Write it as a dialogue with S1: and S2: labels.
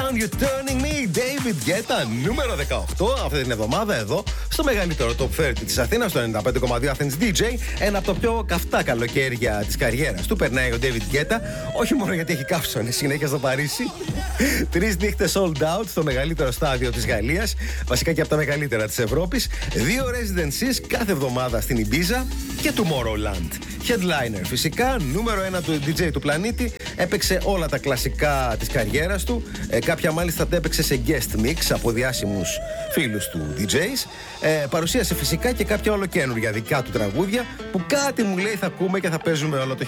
S1: Around You Turning Me, David Guetta, νούμερο 18 αυτή την εβδομάδα εδώ στο μεγαλύτερο top 30 της Αθήνας, στο 95,2 Athens DJ. Ένα από τα πιο καυτά καλοκαίρια της καριέρας του περνάει ο David Guetta, όχι μόνο γιατί έχει καύσωνες συνέχεια στο Παρίσι. 3 νύχτες sold out στο μεγαλύτερο στάδιο της Γαλλίας, βασικά και από τα μεγαλύτερα της Ευρώπης. 2 residencies κάθε εβδομάδα στην Ιμπίζα και Tomorrowland. Headliner φυσικά, νούμερο 1 του DJ του πλανήτη, έπαιξε όλα τα κλασικά της καριέρας του, κάποια μάλιστα τα έπαιξε σε guest mix από διάσημους φίλους του DJs. Παρουσίασε φυσικά και κάποια ολοκαίνουργια δικά του τραγούδια που κάτι μου λέει θα ακούμε και θα παίζουμε όλο το